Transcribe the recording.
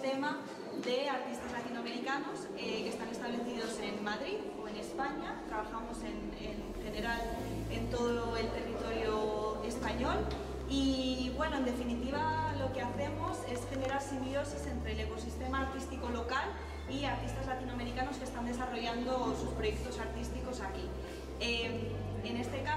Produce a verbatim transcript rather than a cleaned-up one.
ecosistema de artistas latinoamericanos eh, que están establecidos en Madrid o en España. Trabajamos en, en general en todo el territorio español y, bueno, en definitiva lo que hacemos es generar simbiosis entre el ecosistema artístico local y artistas latinoamericanos que están desarrollando sus proyectos artísticos aquí. Eh, en este caso